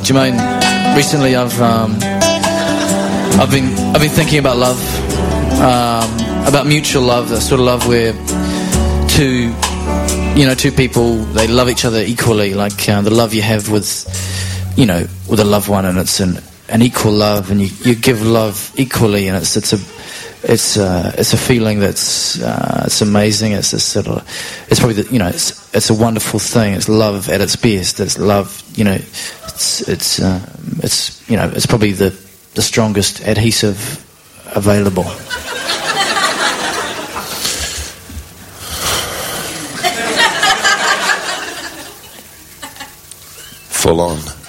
Jermaine, recently I've been thinking about love, about mutual love, that sort of love where two people, they love each other equally, like the love you have with a loved one, and it's an equal love, and you give love equally, and it's a feeling that's it's amazing. It's this sort of, it's probably it's a wonderful thing. It's love at its best. It's love, it's probably the strongest adhesive available. Full on.